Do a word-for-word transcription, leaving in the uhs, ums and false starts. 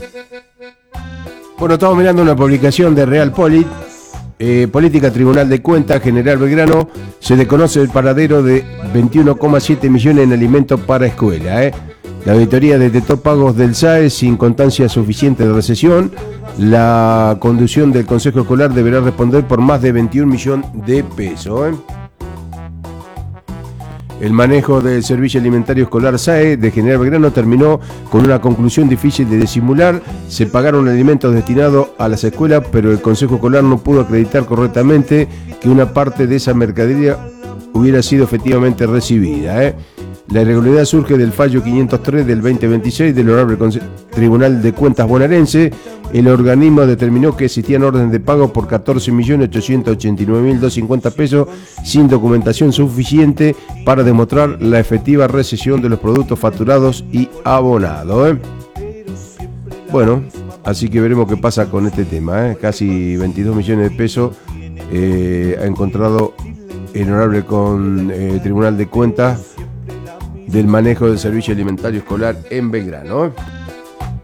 Bueno, estamos mirando una publicación de Real Polit. Eh, Política Tribunal de Cuentas, General Belgrano, se desconoce el paradero de veintiuno coma siete millones en alimentos para escuela. ¿eh? La auditoría detectó pagos del S A E sin constancia suficiente de recesión. La conducción del Consejo Escolar deberá responder por más de veintiún millones de pesos. ¿eh? El manejo del Servicio Alimentario Escolar S A E de General Belgrano terminó con una conclusión difícil de disimular. Se pagaron alimentos destinados a las escuelas, pero el Consejo Escolar no pudo acreditar correctamente que una parte de esa mercadería hubiera sido efectivamente recibida. ¿eh? La irregularidad surge del fallo quinientos tres del veinte veintiséis del Honorable Tribunal de Cuentas bonaerense. El organismo determinó que existían órdenes de pago por catorce millones ochocientos ochenta y nueve mil doscientos cincuenta pesos sin documentación suficiente para demostrar la efectiva recesión de los productos facturados y abonados. ¿eh? Bueno, así que veremos qué pasa con este tema. ¿eh? Casi veintidós millones de pesos eh, ha encontrado el Honorable con, eh, Tribunal de Cuentas del manejo del servicio alimentario escolar en Belgrano. ¿eh?